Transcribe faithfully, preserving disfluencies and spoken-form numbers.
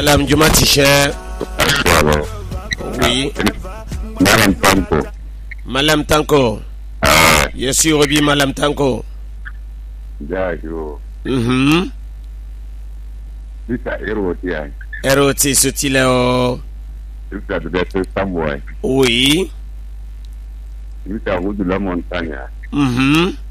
Madame Diomati cher. Oui. Madame Tanko. Madame Tanko. Ah. Je suis Roby Madame Tanko. D'accord. Mhm. Bisa eroti ai. Eroti sotile o. Bisa de Samboy. Oui. Bisa hudu la montagne. Mhm.